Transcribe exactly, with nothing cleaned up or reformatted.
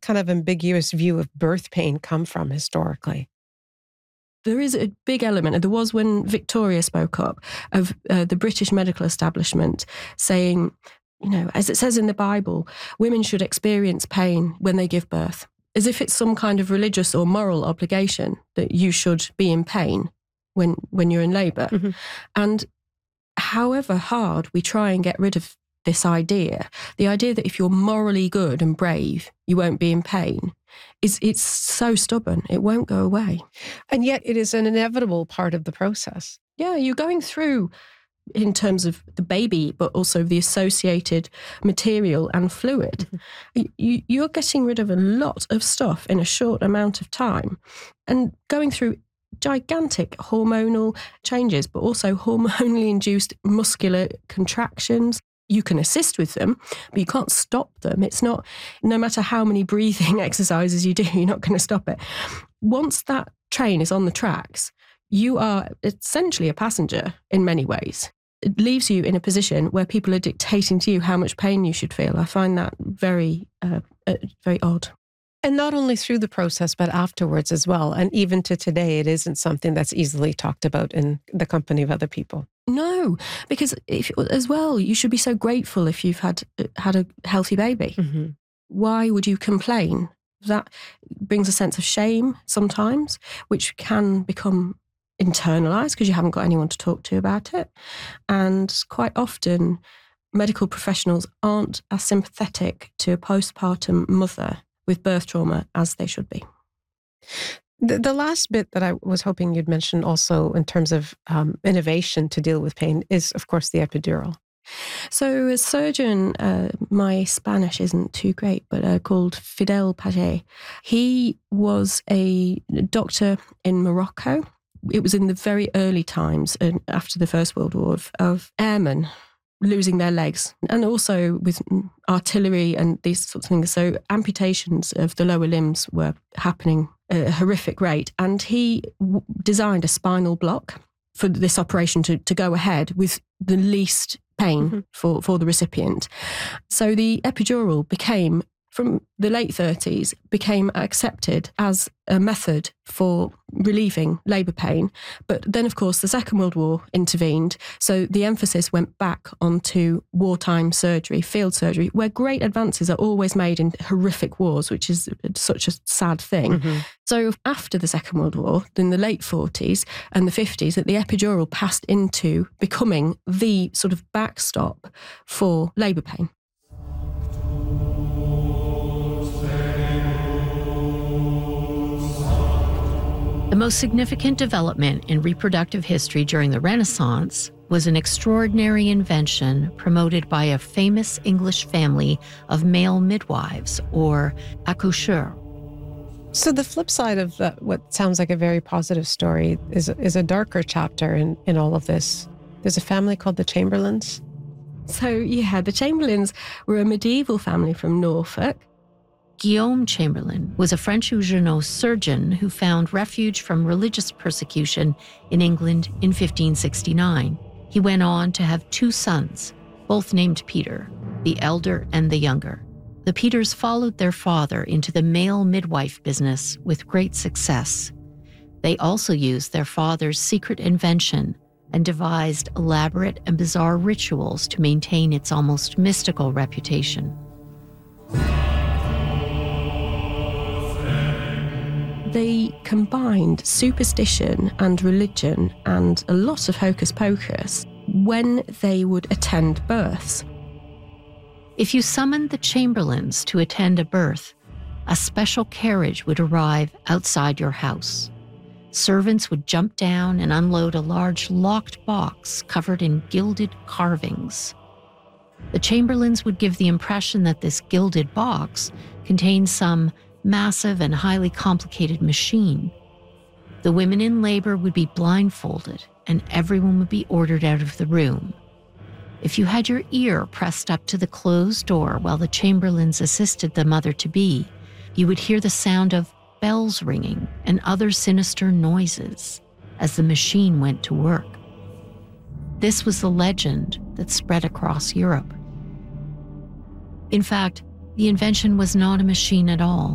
kind of ambiguous view of birth pain come from historically? There is a big element, and there was when Victoria spoke up, of uh, the British medical establishment saying, you know, as it says in the Bible, women should experience pain when they give birth, as if it's some kind of religious or moral obligation that you should be in pain when, when you're in labour. Mm-hmm. And however hard we try and get rid of this idea, the idea that if you're morally good and brave, you won't be in pain, is it's so stubborn. It won't go away. And yet it is an inevitable part of the process. Yeah, you're going through, in terms of the baby, but also the associated material and fluid. Mm-hmm. You, you're getting rid of a lot of stuff in a short amount of time and going through gigantic hormonal changes, but also hormonally induced muscular contractions. You can assist with them, but you can't stop them. It's not, no matter how many breathing exercises you do, you're not going to stop it. Once that train is on the tracks, you are essentially a passenger in many ways. It leaves you in a position where people are dictating to you how much pain you should feel. I find that very, uh, uh, very odd. And not only through the process, but afterwards as well. And even to today, it isn't something that's easily talked about in the company of other people. No, because if, as well, you should be so grateful if you've had had a healthy baby. Mm-hmm. Why would you complain? That brings a sense of shame sometimes, which can become internalised because you haven't got anyone to talk to about it. And quite often, medical professionals aren't as sympathetic to a postpartum mother with birth trauma as they should be. The, the last bit that I was hoping you'd mention also in terms of um, innovation to deal with pain is, of course, the epidural. So a surgeon, uh, my Spanish isn't too great, but uh, called Fidel Paget, he was a doctor in Morocco. It was in the very early times uh, after the First World War of, of airmen losing their legs, and also with artillery and these sorts of things. So amputations of the lower limbs were happening at a horrific rate. And he w- designed a spinal block for this operation to, to go ahead with the least pain mm-hmm. for, for the recipient. So the epidural became, from the late thirties, became accepted as a method for relieving labour pain. But then, of course, the Second World War intervened. So the emphasis went back onto wartime surgery, field surgery, where great advances are always made in horrific wars, which is such a sad thing. Mm-hmm. So after the Second World War, in the late forties and the fifties, that the epidural passed into becoming the sort of backstop for labour pain. The most significant development in reproductive history during the Renaissance was an extraordinary invention promoted by a famous English family of male midwives, or accoucheurs. So the flip side of the, what sounds like a very positive story is, is a darker chapter in, in all of this. There's a family called the Chamberlains. So yeah, the Chamberlains were a medieval family from Norfolk. Guillaume Chamberlain was a French Huguenot surgeon who found refuge from religious persecution in England in fifteen sixty-nine. He went on to have two sons, both named Peter, the elder and the younger. The Peters followed their father into the male midwife business with great success. They also used their father's secret invention and devised elaborate and bizarre rituals to maintain its almost mystical reputation. They combined superstition and religion and a lot of hocus pocus when they would attend births. If you summoned the Chamberlains to attend a birth, a special carriage would arrive outside your house. Servants would jump down and unload a large locked box covered in gilded carvings. The Chamberlains would give the impression that this gilded box contained some massive and highly complicated machine. The women in labor would be blindfolded, and everyone would be ordered out of the room. If you had your ear pressed up to the closed door while the Chamberlains assisted the mother-to-be, you would hear the sound of bells ringing and other sinister noises as the machine went to work. This was the legend that spread across Europe. In fact, the invention was not a machine at all.